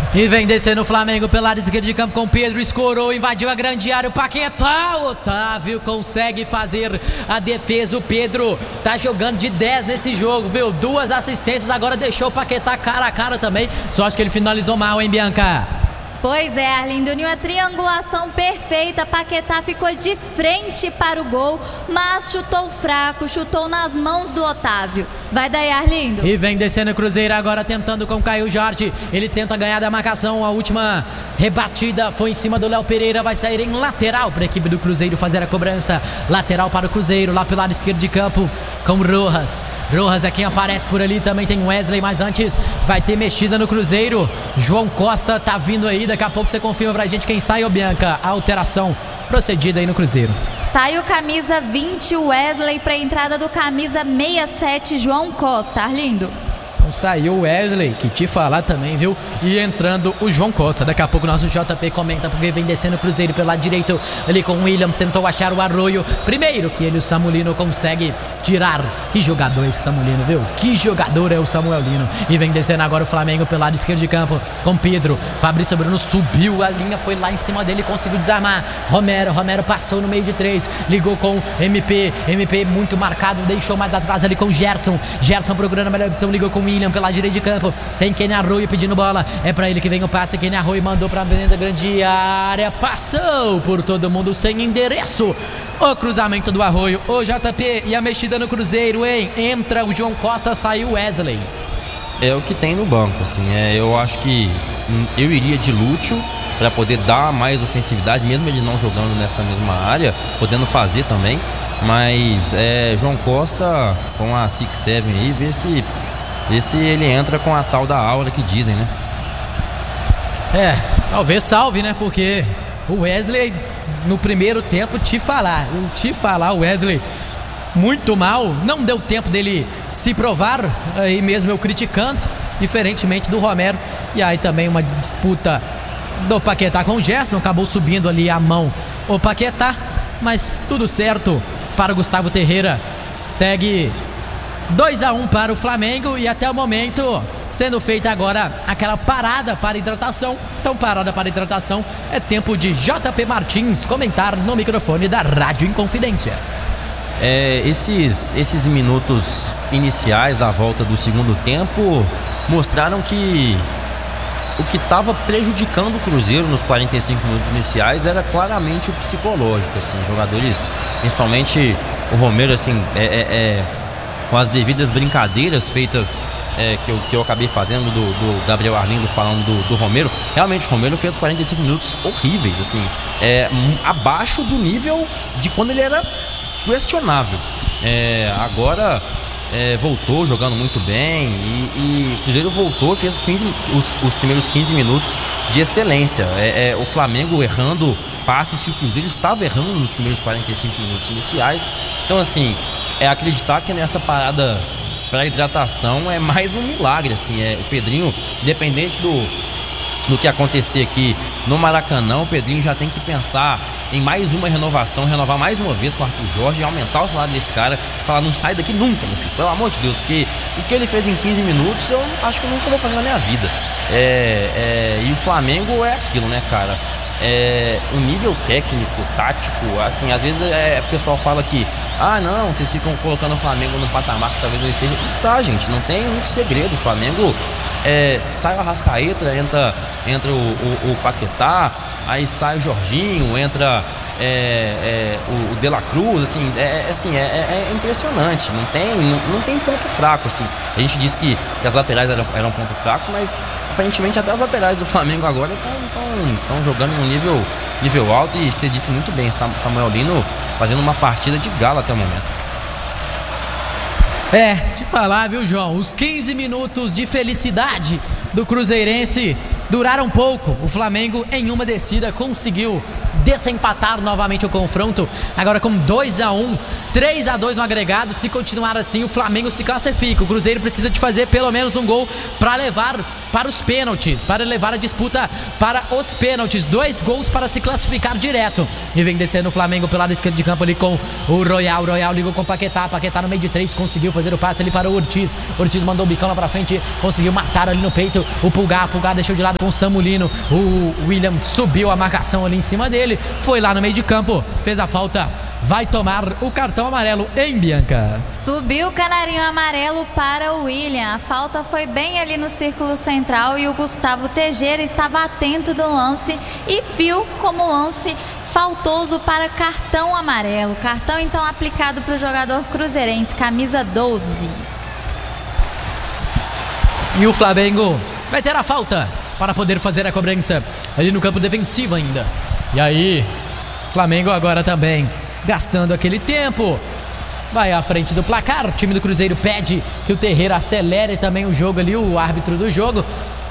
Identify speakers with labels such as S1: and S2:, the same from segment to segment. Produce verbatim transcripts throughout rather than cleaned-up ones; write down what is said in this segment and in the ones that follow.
S1: E vem descendo o Flamengo pela área esquerda de campo com o Pedro, escorou, invadiu a grande área, o Paquetá, Otávio consegue fazer a defesa, o Pedro tá jogando de dez nesse jogo, viu, duas assistências, agora deixou o Paquetá cara a cara também, só acho que ele finalizou mal, hein, Bianca?
S2: Pois é, Arlindo, em uma triangulação perfeita, Paquetá ficou de frente para o gol, mas chutou fraco, chutou nas mãos do Otávio. Vai daí, Arlindo.
S1: E vem descendo o Cruzeiro agora tentando com o Caio Jorge, ele tenta ganhar da marcação, a última rebatida foi em cima do Léo Pereira, vai sair em lateral para a equipe do Cruzeiro fazer a cobrança, lateral para o Cruzeiro, lá pelo lado esquerdo de campo com Rojas. Rojas é quem aparece por ali, também tem Wesley, mas antes vai ter mexida no Cruzeiro, João Costa tá vindo aí, daqui a pouco você confirma pra gente quem sai, ô Bianca, a alteração procedida aí no Cruzeiro.
S2: Sai o camisa vinte, Wesley, pra entrada do camisa sessenta e sete, João Costa, Arlindo.
S1: Então saiu o Wesley, que te falar também, viu? E entrando o João Costa. Daqui a pouco o nosso J P comenta, porque vem descendo o Cruzeiro pelo lado direito, ali com o William, tentou achar o Arroio. Primeiro que ele, o Samulino, consegue tirar. Que jogador é esse Samulino, viu? Que jogador é o Samuel Lino. E vem descendo agora o Flamengo pelo lado esquerdo de campo, com Pedro. Fabrício Bruno subiu a linha, foi lá em cima dele, conseguiu desarmar. Romero, Romero passou no meio de três, ligou com M P. M P muito marcado, deixou mais atrás ali com Gerson. Gerson procurando a melhor opção, ligou com William pela direita de campo, tem Kenny Arroio pedindo bola, é pra ele que vem o passe, Kenny Arroio mandou pra dentro da grande área, passou por todo mundo sem endereço, o cruzamento do Arroio, o J P e a mexida no Cruzeiro, hein? Entra o João Costa, saiu o Wesley.
S3: É o que tem no banco, assim, é, eu acho que eu iria de Lúcio para poder dar mais ofensividade, mesmo ele não jogando nessa mesma área, podendo fazer também, mas é, João Costa com a six seven aí, ver se Esse ele entra com a tal da aura que dizem, né?
S1: É, talvez salve, né? Porque o Wesley, no primeiro tempo, te falar, eu te falar, o Wesley muito mal, não deu tempo dele se provar, aí mesmo eu criticando, diferentemente do Romero. E aí também uma disputa do Paquetá com o Gerson, acabou subindo ali a mão o Paquetá, mas tudo certo para o Gustavo Ferreira, segue dois a um para o Flamengo e até o momento sendo feita agora aquela parada para hidratação. Então parada para hidratação, é tempo de J P Martins comentar no microfone da Rádio Inconfidência.
S3: É, esses, esses minutos iniciais à volta do segundo tempo mostraram que o que estava prejudicando o Cruzeiro nos quarenta e cinco minutos iniciais era claramente o psicológico, assim, jogadores, principalmente o Romero, assim, é, é, é com as devidas brincadeiras feitas é, que, eu, que eu acabei fazendo do, do Gabriel Arlindo falando do, do Romero, realmente o Romero fez quarenta e cinco minutos horríveis, assim, é, abaixo do nível de quando ele era questionável. É, agora é, voltou jogando muito bem e, e o Cruzeiro voltou, fez quinze, os, os primeiros quinze minutos de excelência. É, é, o Flamengo errando passes que o Cruzeiro estava errando nos primeiros quarenta e cinco minutos iniciais. Então, assim, é acreditar que nessa parada para hidratação é mais um milagre, assim, é o Pedrinho, independente do, do que acontecer aqui no Maracanã, o Pedrinho já tem que pensar em mais uma renovação, renovar mais uma vez com o Arthur Jorge, aumentar o salário desse cara, falar, não sai daqui nunca, meu filho, pelo amor de Deus, porque o que ele fez em quinze minutos eu acho que eu nunca vou fazer na minha vida. É, é, e o Flamengo é aquilo, né, cara? É, o nível técnico, tático, assim, às vezes é, o pessoal fala que ah, não, vocês ficam colocando o Flamengo no patamar que talvez não esteja. Está, gente, não tem muito segredo. O Flamengo é, sai o Arrascaeta, entra, entra o, o, o Paquetá, aí sai o Jorginho, entra é, é, o, o De La Cruz, assim, é, assim, é, é impressionante. Não tem, não, não tem ponto fraco, assim. A gente disse que, que as laterais eram, eram ponto fracos, mas aparentemente até as laterais do Flamengo agora estão jogando num nível, nível alto. E você disse muito bem, Samuel Lino fazendo uma partida de gala até o momento.
S1: É, te falar, viu, João? Os quinze minutos de felicidade do cruzeirense duraram pouco. O Flamengo, em uma descida, conseguiu desempatar novamente o confronto. Agora com dois a um, três a dois no agregado. Se continuar assim, o Flamengo se classifica. O Cruzeiro precisa de fazer pelo menos um gol para levar para os pênaltis, para levar a disputa para os pênaltis. Dois gols para se classificar direto. E vem descendo o Flamengo pelo lado esquerdo de campo ali com o Royal. Royal ligou com o Paquetá. Paquetá no meio de três, conseguiu fazer o passe ali para o Ortiz. Ortiz mandou o bicão lá para frente, conseguiu matar ali no peito o Pulgar. Pulgar deixou de lado com o Samulino. O William subiu a marcação ali em cima dele, foi lá no meio de campo, fez a falta, vai tomar o cartão amarelo em Bianca.
S2: Subiu o canarinho amarelo para o William. A falta foi bem ali no círculo central e o Gustavo Teixeira estava atento do lance e viu como o lance faltoso para cartão amarelo. Cartão então aplicado para o jogador cruzeirense, camisa doze.
S1: E o Flamengo vai ter a falta para poder fazer a cobrança ali no campo defensivo ainda. E aí, Flamengo agora também gastando aquele tempo, vai à frente do placar. O time do Cruzeiro pede que o Terreira acelere também o jogo ali, o árbitro do jogo,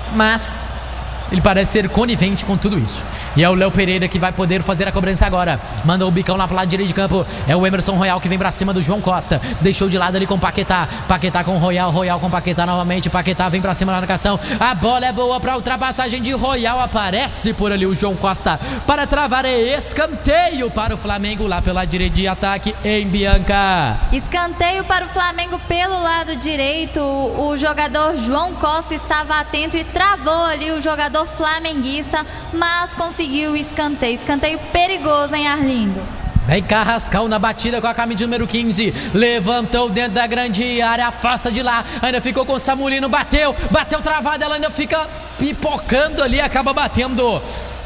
S1: mas ele parece ser conivente com tudo isso. E é o Léo Pereira que vai poder fazer a cobrança agora. Manda o bicão lá pro lado direito de campo. É o Emerson Royal que vem pra cima do João Costa. Deixou de lado ali com Paquetá. Paquetá com Royal. Royal com Paquetá novamente. Paquetá vem pra cima na marcação. A bola é boa pra ultrapassagem de Royal. Aparece por ali o João Costa para travar. É escanteio para o Flamengo lá pelo lado direito de ataque em Bianca.
S2: Escanteio para o Flamengo pelo lado direito. O jogador João Costa estava atento e travou ali o jogador flamenguista, mas conseguiu o escanteio. Escanteio perigoso, hein, Arlindo?
S1: Vem Carrascal na batida com a camisa número quinze. Levantou dentro da grande área, afasta de lá. Ainda ficou com o Samulino, bateu, bateu travada, ela ainda fica pipocando ali, acaba batendo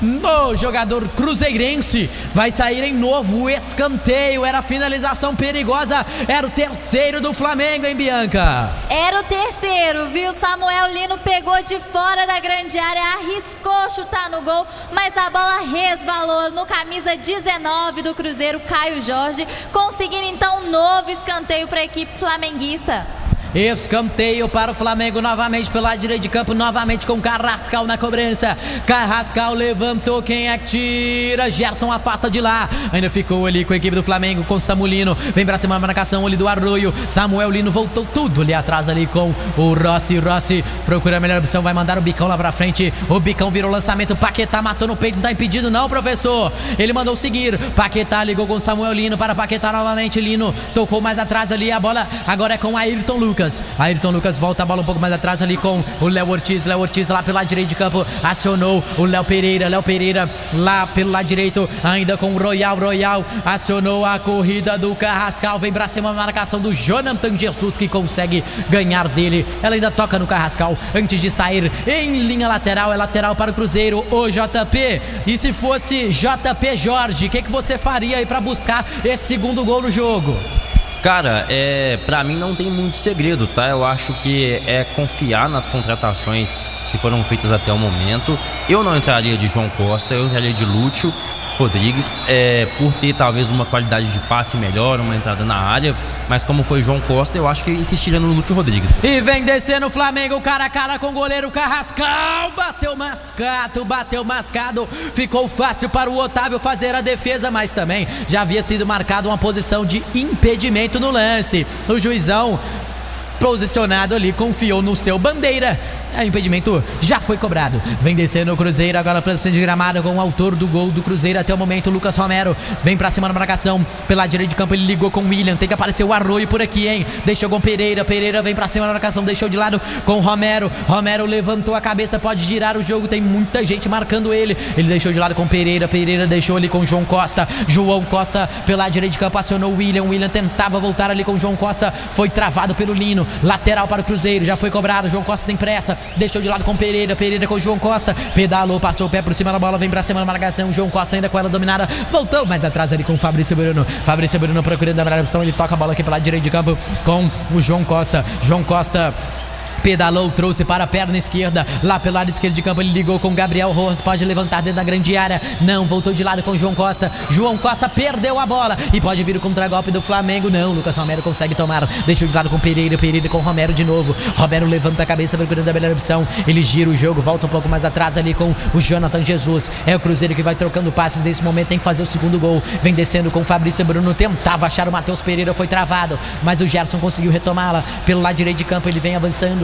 S1: no jogador cruzeirense. Vai sair em novo escanteio. Era finalização perigosa. Era o terceiro do Flamengo, hein, Bianca?
S2: Era o terceiro, viu? Samuel Lino pegou de fora da grande área, arriscou chutar no gol, mas a bola resvalou no camisa dezenove do Cruzeiro, Caio Jorge, conseguindo então um novo escanteio para a equipe flamenguista.
S1: Escanteio para o Flamengo novamente pelo lado direito de campo, novamente com Carrascal na cobrança. Carrascal levantou, quem é que tira? Gerson afasta de lá. Ainda ficou ali com a equipe do Flamengo, com Samulino. Vem pra cima da marcação ali do Arroio. Samuel Lino voltou tudo ali atrás ali com o Rossi. Rossi procura a melhor opção, vai mandar o bicão lá pra frente. O bicão virou lançamento, Paquetá matou no peito, não tá impedido não, professor. Ele mandou seguir, Paquetá ligou com Samuel Lino para Paquetá novamente. Lino tocou mais atrás ali, a bola agora é com Ayrton Lucas. Ayrton Lucas volta a bola um pouco mais atrás ali com o Léo Ortiz. Léo Ortiz lá pelo lado direito de campo, acionou o Léo Pereira. Léo Pereira lá pelo lado direito, ainda com o Royal. Royal acionou a corrida do Carrascal. Vem pra cima a marcação do Jonathan Jesus, que consegue ganhar dele. Ela ainda toca no Carrascal antes de sair em linha lateral. É lateral para o Cruzeiro, o J P. E se fosse J P Jorge, o que, que você faria aí pra buscar esse segundo gol no jogo?
S3: Cara, é, pra mim não tem muito segredo, tá? Eu acho que é confiar nas contratações que foram feitas até o momento. Eu não entraria de João Costa, eu entraria de Lúcio Rodrigues, é, por ter talvez uma qualidade de passe melhor, uma entrada na área, mas como foi João Costa, eu acho que insistiria no Lúcio Rodrigues.
S1: E vem descendo o Flamengo, cara a cara com o goleiro Carrascal, bateu mascado, bateu mascado, ficou fácil para o Otávio fazer a defesa, mas também já havia sido marcado uma posição de impedimento no lance. O juizão posicionado ali confiou no seu bandeira. O impedimento já foi cobrado. Vem descendo o Cruzeiro agora para o centro de gramado com o autor do gol do Cruzeiro até o momento, Lucas Romero. Vem pra cima na marcação pela direita de campo, ele ligou com o William. Tem que aparecer o Arroio por aqui, hein? Deixou com Pereira. Pereira vem pra cima na marcação, deixou de lado com o Romero. Romero levantou a cabeça, pode girar o jogo. Tem muita gente marcando ele. Ele deixou de lado com Pereira. Pereira deixou ali com o João Costa. João Costa pela direita de campo acionou o William. O William tentava voltar ali com o João Costa. Foi travado pelo Lino. Lateral para o Cruzeiro. Já foi cobrado. João Costa tem pressa. Deixou de lado com Pereira, Pereira com o João Costa, pedalou, passou o pé por cima da bola, vem pra cima da marcação, João Costa ainda com ela dominada, voltou mais atrás ali com o Fabrício Bruno, Fabrício Bruno procurando a melhor opção, ele toca a bola aqui pela direita de campo com o João Costa, João Costa pedalou, trouxe para a perna esquerda, lá pelo lado esquerdo de campo ele ligou com Gabriel Rojas, pode levantar dentro da grande área, não, voltou de lado com João Costa, João Costa perdeu a bola e pode vir o contragolpe do Flamengo, não, Lucas Romero consegue tomar, deixou de lado com Pereira, Pereira com Romero de novo, Romero levanta a cabeça procurando a melhor opção, ele gira o jogo, volta um pouco mais atrás ali com o Jonathan Jesus, é o Cruzeiro que vai trocando passes nesse momento, tem que fazer o segundo gol, vem descendo com o Fabrício Bruno, tentava achar o Matheus Pereira, foi travado, mas o Gerson conseguiu retomá-la, pelo lado direito de campo ele vem avançando,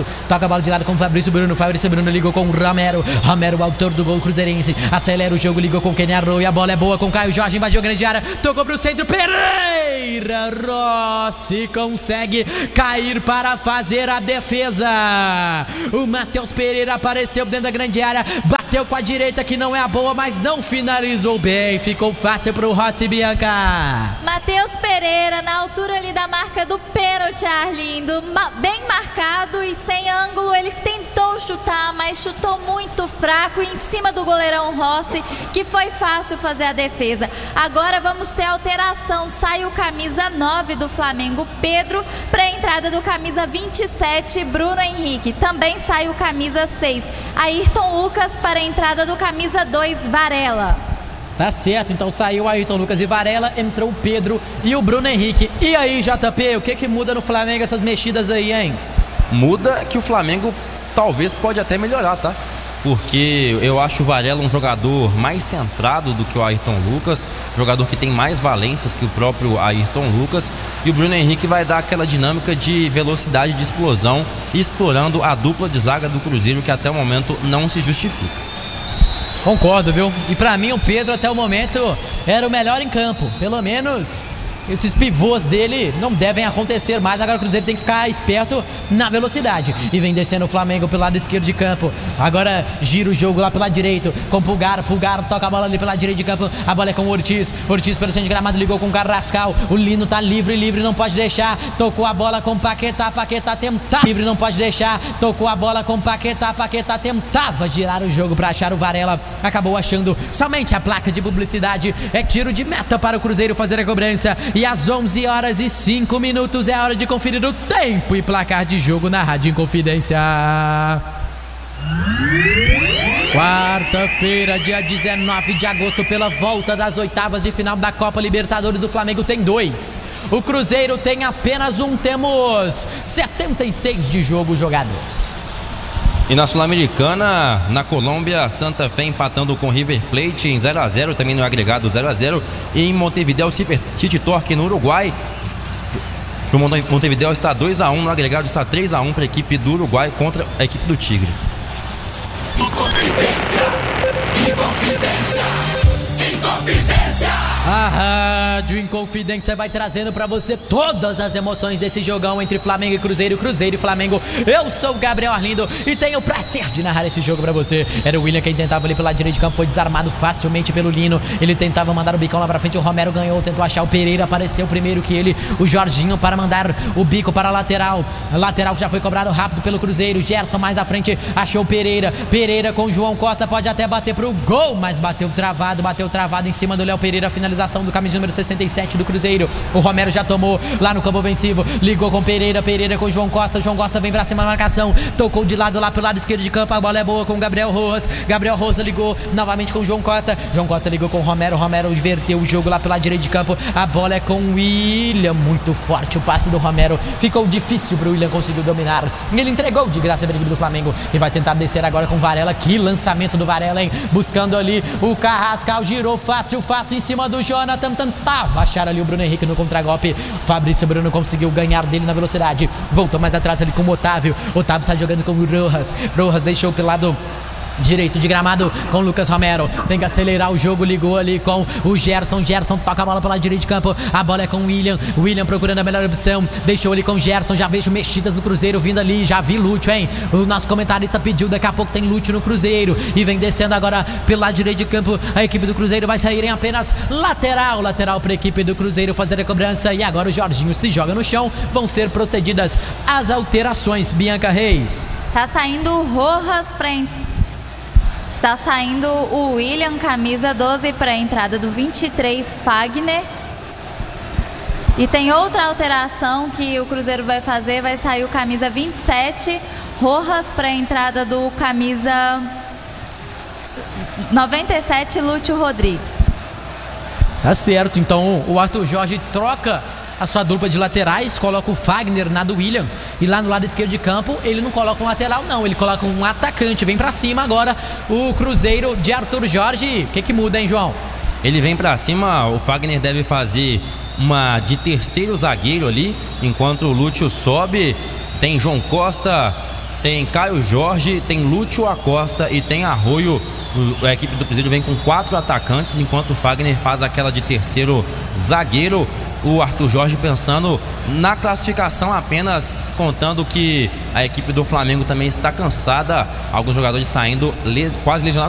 S1: toca a bola de lado com o Fabrício Bruno, Fabrício Bruno ligou com o Romero, Romero, o autor do gol cruzeirense, acelera o jogo, ligou com o Kenny Arroyo, a bola é boa com o Caio Jorge, invadiu a grande área, tocou pro centro, Pereira Rossi consegue cair para fazer a defesa. O Matheus Pereira apareceu dentro da grande área, bateu com a direita que não é a boa, mas não finalizou bem, ficou fácil pro Rossi, Bianca.
S2: Matheus Pereira na altura ali da marca do pênalti, Arlindo, bem marcado e sem ângulo, ele tentou chutar, mas chutou muito fraco em cima do goleirão Rossi, que foi fácil fazer a defesa. Agora vamos ter alteração, sai o camisa nove do Flamengo, Pedro, para a entrada do camisa vinte e sete, Bruno Henrique. Também sai o camisa seis, Ayrton Lucas, para a entrada do camisa dois, Varela.
S1: Tá certo, então saiu o Ayrton Lucas e Varela, entrou o Pedro e o Bruno Henrique. E aí, J P, o que que muda no Flamengo essas mexidas aí, hein?
S3: Muda que o Flamengo talvez pode até melhorar, tá? Porque eu acho o Varela um jogador mais centrado do que o Ayrton Lucas, jogador que tem mais valências que o próprio Ayrton Lucas, e o Bruno Henrique vai dar aquela dinâmica de velocidade, de explosão, explorando a dupla de zaga do Cruzeiro, que até o momento não se justifica.
S1: Concordo, viu? E pra mim o Pedro até o momento era o melhor em campo, pelo menos esses pivôs dele não devem acontecer mais. Agora o Cruzeiro tem que ficar esperto na velocidade. E vem descendo o Flamengo pelo lado esquerdo de campo. Agora gira o jogo lá pelo lado direito com o Pulgar. Pulgar toca a bola ali pelo lado direito de campo. A bola é com o Ortiz. Ortiz pelo centro de gramado, ligou com o Carrascal. O Lino tá livre, livre, não pode deixar. Tocou a bola com o Paquetá. Paquetá tentava. Livre, não pode deixar. Tocou a bola com o Paquetá. Paquetá tentava girar o jogo para achar o Varela. Acabou achando somente a placa de publicidade. É tiro de meta para o Cruzeiro fazer a cobrança. E às onze horas e cinco minutos é a hora de conferir o tempo e placar de jogo na Rádio Inconfidência. Quarta-feira, dia dezenove de agosto, pela volta das oitavas de final da Copa Libertadores, o Flamengo tem dois. O Cruzeiro tem apenas um. Temos setenta e seis de jogo jogados.
S3: E na Sul-Americana, na Colômbia, Santa Fé empatando com River Plate em zero a zero, também no agregado zero a zero. E em Montevideo, City Torque no Uruguai, o Montevideo está dois a um, no agregado está três a um para a equipe do Uruguai contra a equipe do Tigre.
S4: Inconfidência, Inconfidência, Inconfidência.
S1: A Rádio Inconfidência vai trazendo pra você todas as emoções desse jogão entre Flamengo e Cruzeiro, Cruzeiro e Flamengo. Eu sou o Gabriel Arlindo e tenho o prazer de narrar esse jogo pra você. Era o William quem tentava ali pela direita de campo, foi desarmado facilmente pelo Lino. Ele tentava mandar o bicão lá pra frente, o Romero ganhou, tentou achar o Pereira, apareceu primeiro que ele, o Jorginho, para mandar o bico para a lateral. A lateral que já foi cobrado rápido pelo Cruzeiro. Gerson mais à frente, achou o Pereira. Pereira com o João Costa, pode até bater pro gol, mas bateu travado, bateu travado em cima do Léo Pereira. Finalização do camisa número sessenta e sete do Cruzeiro. O Romero já tomou lá no campo ofensivo, ligou com Pereira, Pereira com João Costa. João Costa vem pra cima da marcação, tocou de lado lá pelo lado esquerdo de campo. A bola é boa com o Gabriel Rojas. Gabriel Rojas ligou novamente com o João Costa. João Costa ligou com o Romero. Romero inverteu o jogo lá pelo lado direito de campo. A bola é com o William, muito forte o passe do Romero, ficou difícil pro William conseguir dominar. Ele entregou de graça para a equipe do Flamengo e vai tentar descer agora com o Varela. Que lançamento do Varela, hein? Buscando ali o Carrascal, girou fácil, fácil em cima do Jonathan. Tentava achar ali o Bruno Henrique no contragolpe. Fabrício Bruno conseguiu ganhar dele na velocidade. Voltou mais atrás ali com o Otávio. Otávio está jogando com o Rojas. Rojas deixou pelo lado direito de gramado com o Lucas Romero. Tem que acelerar o jogo, ligou ali com o Gerson. Gerson toca a bola pela direita de campo. A bola é com o William. William procurando a melhor opção. Deixou ali com o Gerson. Já vejo mexidas do Cruzeiro vindo ali. Já vi Lúcio, hein? O nosso comentarista pediu. Daqui a pouco tem Lúcio no Cruzeiro. E vem descendo agora pelo lado direito de campo. A equipe do Cruzeiro vai sair em apenas lateral. Lateral para a equipe do Cruzeiro fazer a cobrança. E agora o Jorginho se joga no chão. Vão ser procedidas as alterações. Bianca Reis.
S2: Tá saindo o Rojas para Tá saindo o William, camisa doze, para a entrada do vinte e três, Fagner. E tem outra alteração que o Cruzeiro vai fazer, vai sair o camisa vinte e sete, Rojas, para a entrada do camisa noventa e sete, Lúcio Rodrigues.
S1: Tá certo, então o Arthur Jorge troca a sua dupla de laterais, coloca o Fagner na do William, e lá no lado esquerdo de campo ele não coloca um lateral não, ele coloca um atacante. Vem pra cima agora o Cruzeiro de Arthur Jorge. O que que muda, hein, João?
S3: Ele vem pra cima, o Fagner deve fazer uma de terceiro zagueiro ali, enquanto o Lúcio sobe. Tem João Costa tem Caio Jorge, tem Lúcio Acosta e tem Arroio. A equipe do Cruzeiro vem com quatro atacantes, enquanto o Fagner faz aquela de terceiro zagueiro. O Arthur Jorge pensando na classificação apenas, contando que a equipe do Flamengo também está cansada, alguns jogadores saindo les, quase lesionados.